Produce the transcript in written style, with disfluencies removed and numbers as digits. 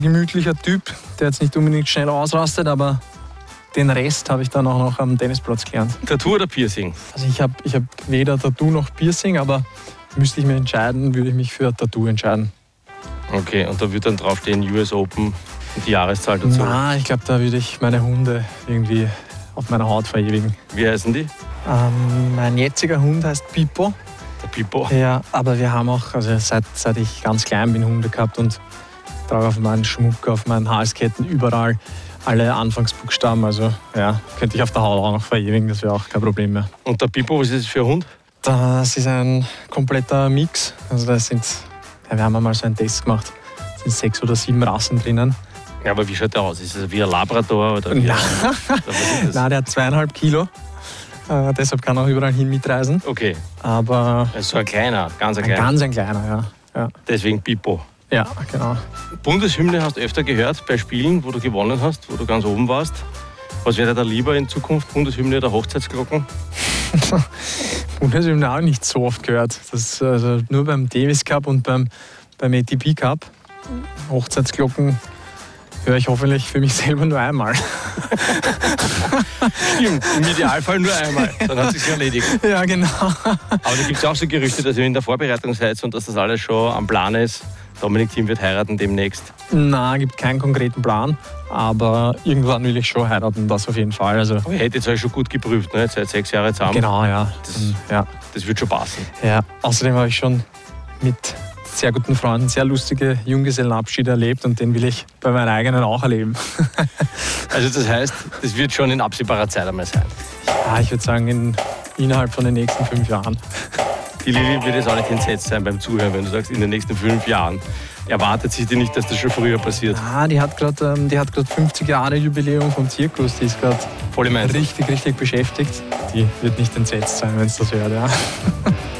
Gemütlicher Typ, der jetzt nicht unbedingt schnell ausrastet, aber den Rest habe ich dann auch noch am Tennisplatz gelernt. Tattoo oder Piercing? Also ich hab weder Tattoo noch Piercing, aber müsste ich mich entscheiden, würde ich mich für Tattoo entscheiden. Okay, und da wird dann draufstehen US Open und die Jahreszahl dazu? Na, ich glaube, da würde ich meine Hunde irgendwie auf meiner Haut verewigen. Wie heißen die? Mein jetziger Hund heißt Pippo. Der Pippo? Ja, aber wir haben auch, also seit ich ganz klein bin, Hunde gehabt und trage auf meinen Schmuck, auf meinen Halsketten überall alle Anfangsbuchstaben. Also ja, könnte ich auf der Haut auch noch verewigen, das wäre auch kein Problem mehr. Und der Pippo, was ist das für ein Hund? Das ist ein kompletter Mix. Also da sind, ja, wir haben einmal so einen Test gemacht, es sind 6 oder 7 Rassen drinnen. Ja, aber wie schaut der aus? Ist das wie ein Labrador? Oder wie Nein, der hat 2,5 Kilo. Deshalb kann er auch überall hin mitreisen. Okay. Aber also ein kleiner, ganz ein kleiner. Ganz ein kleiner, ja. Deswegen Pippo. Ja, genau. Bundeshymne hast du öfter gehört bei Spielen, wo du gewonnen hast, wo du ganz oben warst. Was wäre dir da lieber in Zukunft, Bundeshymne oder Hochzeitsglocken? Bundeshymne habe ich nicht so oft gehört. Das also nur beim Davis Cup und beim ATP Cup. Hochzeitsglocken höre ich hoffentlich für mich selber nur einmal. Stimmt, im Idealfall nur einmal. Dann hat es sich erledigt. Ja, genau. Aber da gibt es auch so Gerüchte, dass ihr in der Vorbereitung seid und dass das alles schon am Plan ist. Dominik Thiem wird heiraten demnächst. Na, gibt keinen konkreten Plan, aber irgendwann will ich schon heiraten, das auf jeden Fall. Also, aber ihr hättet euch schon gut geprüft, ne? Jetzt seit 6 Jahren zusammen. Genau, ja. Das wird schon passen. Ja, außerdem habe ich schon mit sehr guten Freunden sehr lustige Junggesellenabschiede erlebt und den will ich bei meinen eigenen auch erleben. Also das heißt, das wird schon in absehbarer Zeit einmal sein. Ja, ich würde sagen innerhalb von den nächsten 5 Jahren. Die Lili wird jetzt auch nicht entsetzt sein beim Zuhören, wenn du sagst, in den nächsten 5 Jahren. Erwartet sich die nicht, dass das schon früher passiert? Ah, die hat gerade 50 Jahre Jubiläum vom Zirkus. Die ist gerade voll im Einsatz. Richtig beschäftigt. Die wird nicht entsetzt sein, wenn es das hört, ja.